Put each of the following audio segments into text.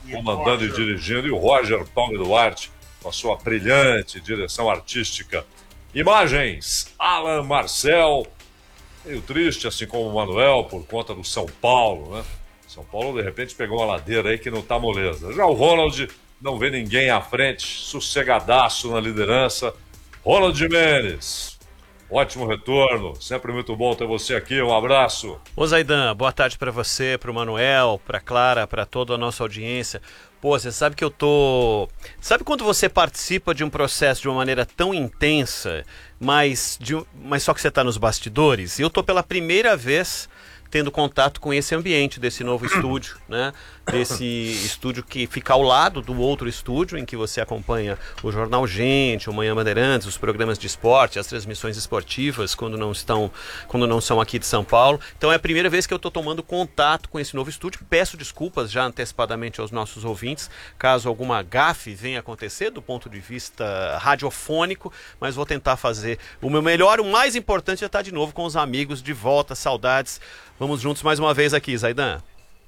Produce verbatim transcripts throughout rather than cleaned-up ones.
comandando e dirigindo, e o Roger Palme Duarte, com a sua brilhante direção artística. Imagens, Alan Marcel, meio triste, assim como o Manuel, por conta do São Paulo, né? São Paulo, de repente, pegou uma ladeira aí que não tá moleza. Já o Ronald não vê ninguém à frente, sossegadaço na liderança. Ronald Jimenez, ótimo retorno, sempre muito bom ter você aqui, um abraço. Ô Zaidan, boa tarde para você, para o Manuel, para Clara, para toda a nossa audiência. Pô, você sabe que eu tô... Sabe quando você participa de um processo de uma maneira tão intensa, mas, de... mas só que você tá nos bastidores? Eu tô pela primeira vez tendo contato com esse ambiente desse novo estúdio, né? Desse estúdio que fica ao lado do outro estúdio, em que você acompanha o Jornal Gente, o Manhã Bandeirantes, os programas de esporte, as transmissões esportivas, quando não estão, quando não são aqui de São Paulo. Então é a primeira vez que eu estou tomando contato com esse novo estúdio. Peço desculpas já antecipadamente aos nossos ouvintes, caso alguma gafe venha acontecer do ponto de vista radiofônico, mas vou tentar fazer o meu melhor. O mais importante é estar de novo com os amigos, de volta, saudades. Vamos juntos mais uma vez aqui, Zaidan.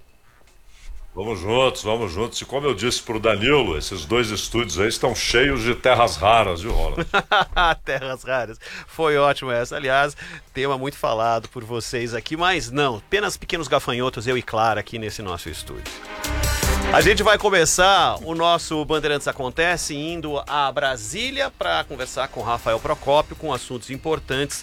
Vamos juntos, vamos juntos. E como eu disse pro Danilo, esses dois estúdios aí estão cheios de terras raras, viu, Ronald? Terras raras. Foi ótimo essa. Aliás, tema muito falado por vocês aqui, mas não, apenas pequenos gafanhotos, eu e Clara aqui nesse nosso estúdio. A gente vai começar o nosso Bandeirantes Acontece indo a Brasília para conversar com Rafael Procópio com assuntos importantes.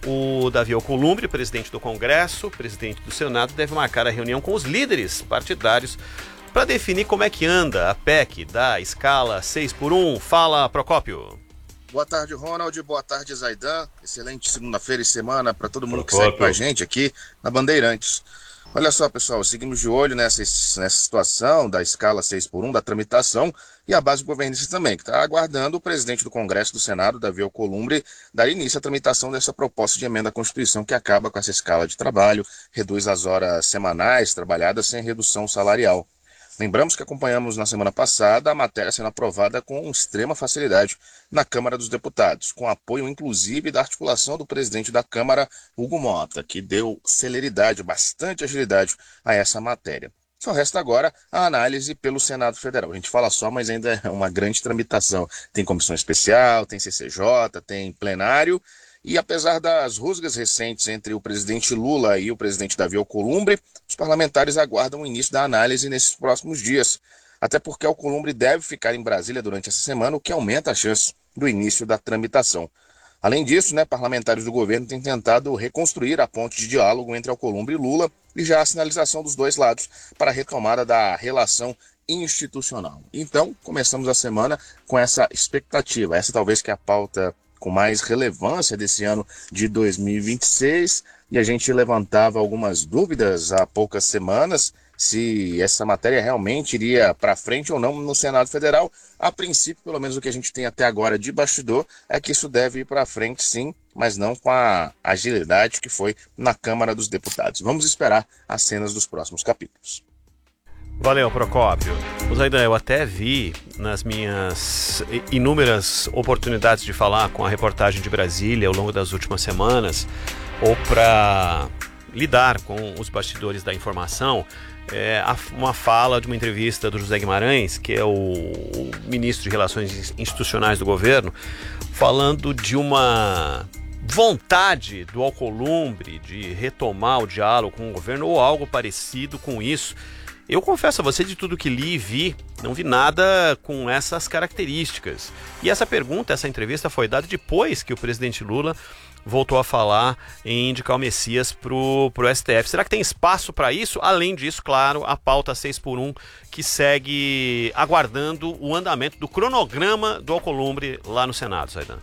O Davi Alcolumbre, presidente do Congresso, presidente do Senado, deve marcar a reunião com os líderes partidários para definir como é que anda a P E C da escala seis por um. Fala, Procópio. Boa tarde, Ronald. Boa tarde, Zaidan. Excelente segunda-feira e semana para todo mundo que segue com a gente aqui na Bandeirantes. Olha só, pessoal, seguimos de olho nessa, nessa situação da escala seis por um, da tramitação, e a base governista também, que está aguardando o presidente do Congresso do Senado, Davi Alcolumbre, dar início à tramitação dessa proposta de emenda à Constituição que acaba com essa escala de trabalho, reduz as horas semanais trabalhadas sem redução salarial. Lembramos que acompanhamos na semana passada a matéria sendo aprovada com extrema facilidade na Câmara dos Deputados, com apoio inclusive da articulação do presidente da Câmara, Hugo Mota, que deu celeridade, bastante agilidade a essa matéria. Só resta agora a análise pelo Senado Federal. A gente fala só, mas ainda é uma grande tramitação. Tem comissão especial, tem C C J, tem plenário. E apesar das rusgas recentes entre o presidente Lula e o presidente Davi Alcolumbre, os parlamentares aguardam o início da análise nesses próximos dias. Até porque Alcolumbre deve ficar em Brasília durante essa semana, o que aumenta a chance do início da tramitação. Além disso, né, parlamentares do governo têm tentado reconstruir a ponte de diálogo entre Alcolumbre e Lula e já a sinalização dos dois lados para a retomada da relação institucional. Então, começamos a semana com essa expectativa. Essa talvez que é a pauta com mais relevância desse ano de dois mil e vinte e seis, e a gente levantava algumas dúvidas há poucas semanas se essa matéria realmente iria para frente ou não no Senado Federal. A princípio, pelo menos o que a gente tem até agora de bastidor, é que isso deve ir para frente sim, mas não com a agilidade que foi na Câmara dos Deputados. Vamos esperar as cenas dos próximos capítulos. Valeu, Procópio. O Zaidan, eu até vi nas minhas inúmeras oportunidades de falar com a reportagem de Brasília ao longo das últimas semanas, ou para lidar com os bastidores da informação, é, uma fala de uma entrevista do José Guimarães, que é o ministro de Relações Institucionais do governo, falando de uma vontade do Alcolumbre de retomar o diálogo com o governo ou algo parecido com isso. Eu confesso a você, de tudo que li e vi, não vi nada com essas características. E essa pergunta, essa entrevista foi dada depois que o presidente Lula voltou a falar em indicar o Messias pro, pro S T F. Será que tem espaço para isso? Além disso, claro, a pauta seis por um, que segue aguardando o andamento do cronograma do Alcolumbre lá no Senado, Zaidan.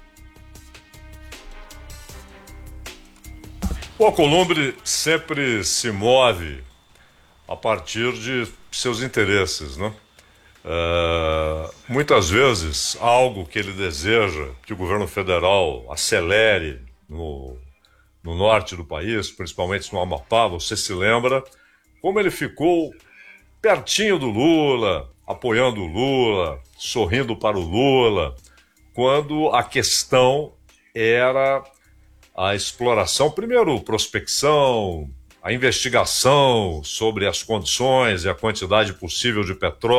O Alcolumbre sempre se move a partir de seus interesses, né? Uh, muitas vezes, algo que ele deseja que o governo federal acelere no, no norte do país, principalmente no Amapá, você se lembra como ele ficou pertinho do Lula, apoiando o Lula, sorrindo para o Lula, quando a questão era a exploração, primeiro prospecção, a investigação sobre as condições e a quantidade possível de petróleo